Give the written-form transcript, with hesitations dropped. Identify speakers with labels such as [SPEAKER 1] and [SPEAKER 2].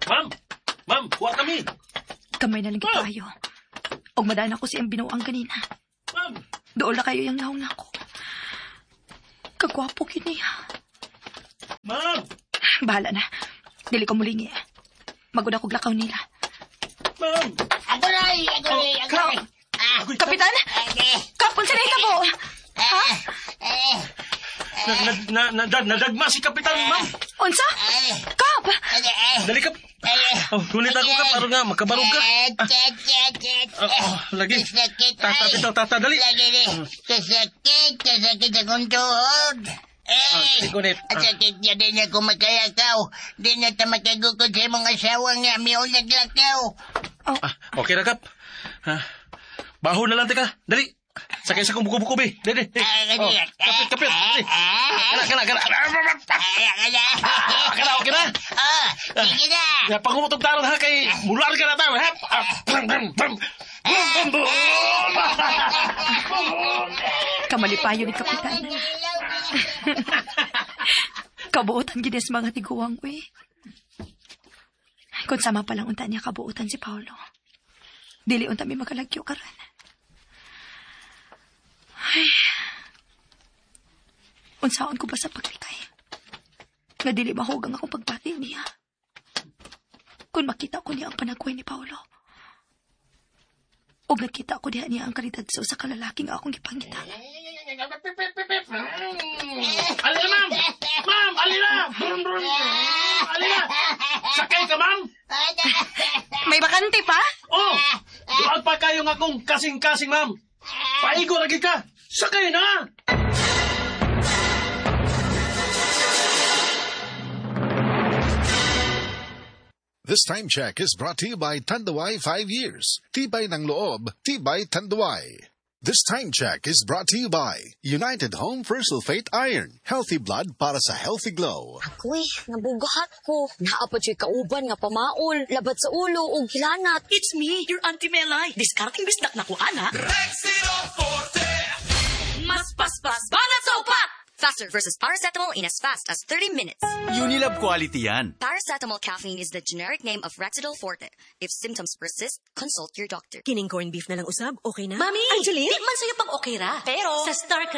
[SPEAKER 1] Ma'am, kuha kami.
[SPEAKER 2] Kamay na lang tayo. Og madana ko siyang binuang kanina.
[SPEAKER 1] Ma'am.
[SPEAKER 2] Doon na kayo yung naong nako. Kagwapo yun niya.
[SPEAKER 1] Ma'am.
[SPEAKER 2] Bahala na. Dili ko mulingi. Magod ako glakaw nila.
[SPEAKER 1] Ma'am.
[SPEAKER 3] Agoy!
[SPEAKER 2] Kapitan? Kapon sa nila po. Ha?
[SPEAKER 1] Nadagma si Kapitan, ma'am.
[SPEAKER 2] Unsa? Kap!
[SPEAKER 1] Dali, Kap. Ngunit ako, Kap. Aron nga, magkabarog ka. Lagi. Tata, dali.
[SPEAKER 3] Kasakit akong tuhod.
[SPEAKER 1] Ngunit.
[SPEAKER 3] Sakit niya din niya kumakayakaw. Di na ta makagukod sa mga asawa nga. May ulag-lakaw.
[SPEAKER 1] Okay na, Kap. Baho na lang, teka. Dali. Sakay sa kong buko-buko, be. Dali. Kapit. Dali. Kana.
[SPEAKER 3] Okay
[SPEAKER 1] na.
[SPEAKER 3] Sige na.
[SPEAKER 1] Pangumutog taron, ha, kay mular ka na tayo, ha?
[SPEAKER 2] Kamalipayo ni Kapitan. Kabuutan gides mga tiguang, we. Kung sama palang unta niya kabuutan si Paolo. Dili unta mi makalagyo karon. Ay. Unsaon ko ba sa paglikay? Nga dili mahugang akong pagbati niya. Kung makita ko niya ang panagkuhay ni Paolo. O nakita ko niya ang kalidad sa kalalaking akong ipangita.
[SPEAKER 1] Alina, ma'am! Ma'am, alina! Alina! Sakay ka, ma'am!
[SPEAKER 2] May bakante pa?
[SPEAKER 1] Oh! Doon pa kayo nga kung kasing-kasing, ma'am. Paigo lagi ka! Sakay na!
[SPEAKER 4] This time check is brought to you by Tanduay 5 Years. Tibay ng loob, Tibay Tanduay. This time check is brought to you by United Home for Sulfate Iron. Healthy blood para sa healthy glow.
[SPEAKER 5] Ako'y nabugahat ko. Naapad siya kauban nga pamaol, labat sa ulo o gilanat.
[SPEAKER 6] It's me, your Auntie Melay. Discarding bisdak na ko, ana.
[SPEAKER 7] Rexidol Forte!
[SPEAKER 6] Mas paspas, banat sa upat!
[SPEAKER 5] Faster versus paracetamol in as fast as 30 minutes.
[SPEAKER 8] Unilab quality yan.
[SPEAKER 5] Paracetamol caffeine is the generic name of Rexidol Forte. If symptoms persist, consult your doctor.
[SPEAKER 6] Kining corned beef na lang usab, okay na?
[SPEAKER 9] Mami!
[SPEAKER 6] Angeline?
[SPEAKER 9] Di man sa'yo pang okay ra.
[SPEAKER 6] Pero,
[SPEAKER 9] sa Star